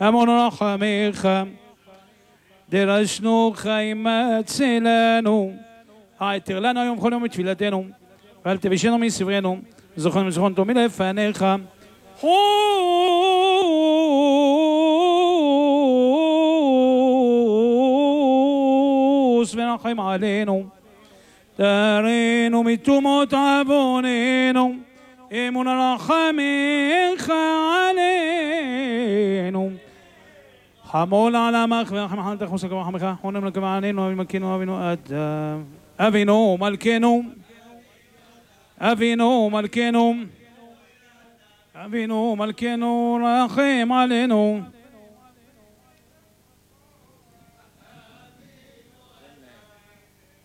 אמון רחמיך, דרשנו חיים הצלנו, העתר לנו היום כל יום בתפילתנו, ואל תבישנו מסברנו, זוכרנו זכרון תומי לפניך, חוס ורחם עלינו, תרינו מתומות עווננו, אמון רחמיך עלינו. חמול על עמך ורחם על תחוס ורחמך, חונם לקבעננו אבי מלכנו אבינו אדם. אבינו מלכנו, אבינו מלכנו, אבינו מלכנו רחם עלינו.